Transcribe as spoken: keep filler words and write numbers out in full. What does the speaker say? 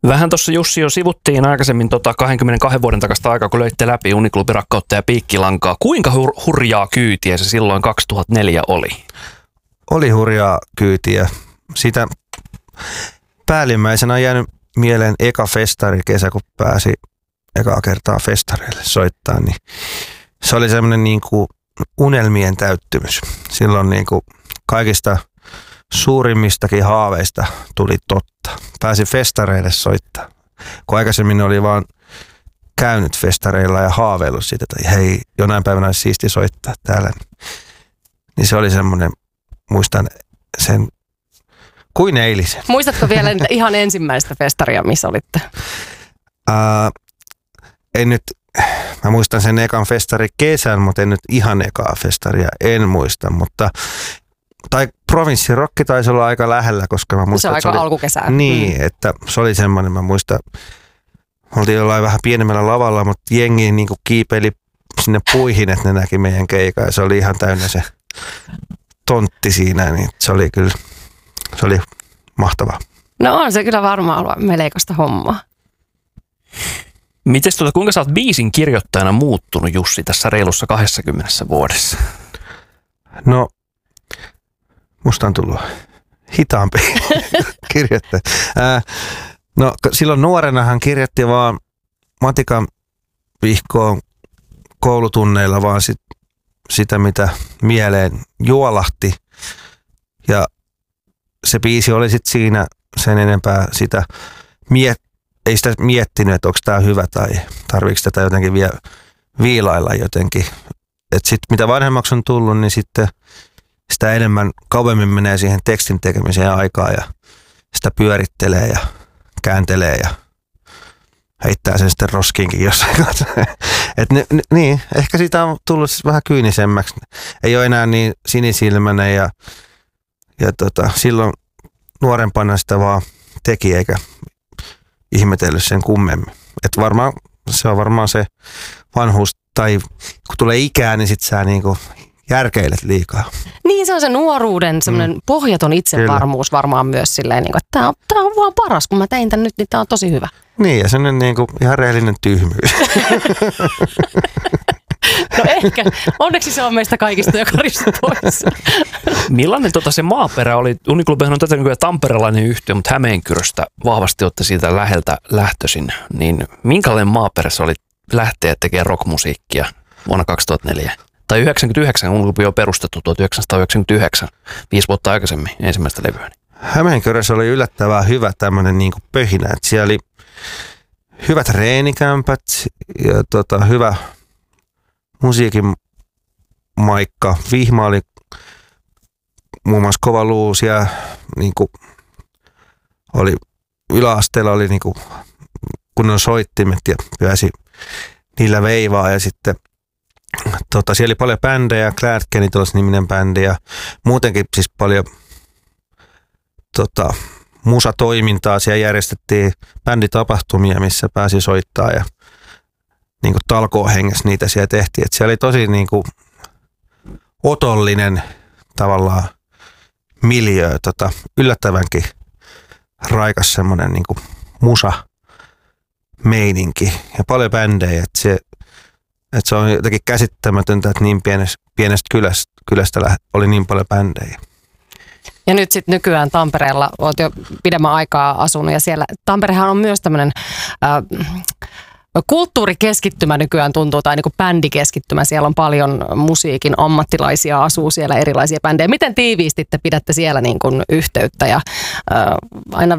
Vähän tuossa Jussi jo sivuttiin aikaisemmin tota kaksikymmentäkaksi vuoden takasta aikaa, kun löitte läpi Uniklubi Rakkautta ja Piikkilankaa. Kuinka hur- hurjaa kyytiä se silloin kaksituhattaneljä oli? Oli hurjaa kyytiä. Sitä päällimmäisenä on jäänyt mieleen eka festari kesä, kun pääsi ekaa kertaa festareille soittaa. Niin se oli semmoinen niin kuin unelmien täyttymys. Silloin niin kuin kaikista suurimmistakin haaveista tuli totta. Pääsi festareille soittaa. Kun aikaisemmin oli vaan käynyt festareilla ja haaveillut siitä, että hei, jonain päivänä olisi siisti soittaa täällä. Niin se oli semmoinen, muistan sen kuin eilisen. Muistatko vielä ihan ensimmäistä festaria, missä olitte? Uh, en nyt, mä muistan sen ekan festari kesän, mutta en nyt ihan ekaa festaria, en muista, mutta tai provinssirokki taisi olla aika lähellä, koska mä muistan, se on aika oli, alkukesää. Niin, mm. että se oli semmoinen, mä muistan, oltiin jollain vähän pienemmällä lavalla, mutta jengi niin kuin kiipeili sinne puihin, että ne näki meidän keikaa ja se oli ihan täynnä se tontti siinä, niin se oli kyllä, se oli mahtavaa. No on se kyllä varmaan ollut meleikosta hommaa. Mites tuota, kuinka sä oot biisin kirjoittajana muuttunut, Jussi, tässä reilussa kaksikymmentä vuodessa? No, musta on tullut hitaampi kirjoittaja. Ää, no, silloin nuorena hän kirjoitti vaan matikan vihkoon koulutunneilla vaan sit, sitä, mitä mieleen juolahti. Ja se biisi oli sitten siinä sen enempää sitä, miet, ei sitä miettinyt, että onko tämä hyvä tai tarviiko tätä jotenkin vielä viilailla jotenkin. Että sitten mitä vanhemmaksi on tullut, niin sitten sitä enemmän kauemmin menee siihen tekstin tekemiseen aikaa ja sitä pyörittelee ja kääntelee ja heittää sen sitten roskiinkin jossain kanssa. Et ne, ne, niin, ehkä siitä on tullut siis vähän kyynisemmäksi. Ei ole enää niin sinisilmäinen ja, ja tota, silloin nuorempana sitä vaan teki eikä ihmetellyt sen kummemmin. Et varmaan, se on varmaan se vanhuus, tai kun tulee ikää, niin sit sä niinku järkeilet liikaa. Niin, se on se nuoruuden semmoinen mm. pohjaton itsevarmuus Kyllä. varmaan myös silleen, niin kuin, että tää on, tää on vaan paras, kun mä tein tän nyt, niin tää on tosi hyvä. Niin, ja semmoinen niinku ihan rehellinen tyhmyys. No ehkä. Onneksi se on meistä kaikista jo karissa pois. Millainen tota se maaperä oli? Uniklubihan on tätä nykyään tamperelainen yhtiö, mutta Hämeenkyröstä vahvasti olette siitä läheltä lähtöisin. Niin minkälainen maaperä se oli lähteä tekemään rockmusiikkia vuonna kaksituhattaneljä? Tai yhdeksänkymmentäyhdeksän, Uniklubi on perustettu tuhatyhdeksänsataayhdeksänkymmentäyhdeksän, viisi vuotta aikaisemmin ensimmäistä levyä. Hämeenkyrössä oli yllättävän hyvä tämmöinen niin kuin pöhinä. Että siellä oli hyvät reenikämpät ja tota, hyvä musiikin maikka. Vihma oli muun muassa kova luus ja niin kuin oli, yläasteella oli niin kuin kunnon soittimet ja pääsi niillä veivaa ja sitten tota, siellä oli paljon bändejä, Glad Genitals-niminen bändi ja muutenkin siis paljon tota, musatoimintaa. Siellä järjestettiin bänditapahtumia, missä pääsi soittaa ja niin kuin talkoohengessä niitä siellä tehtiin. Et siellä oli tosi niin kuin otollinen tavallaan miljöö, tota, yllättävänkin raikas semmoinen niin kuin musa meininki ja paljon bändejä. Et se, et se on jotenkin käsittämätöntä, että niin pienestä, pienestä kylästä, kylästä oli niin paljon bändejä. Ja nyt sitten nykyään Tampereella olet jo pidemmän aikaa asunut ja siellä Tamperehan on myös tämmöinen äh, kulttuurikeskittymä nykyään tuntuu, tai niin kuin bändikeskittymä. Siellä on paljon musiikin ammattilaisia, asuu siellä erilaisia bändejä. Miten tiiviisti te pidätte siellä niin kuin yhteyttä ja äh, aina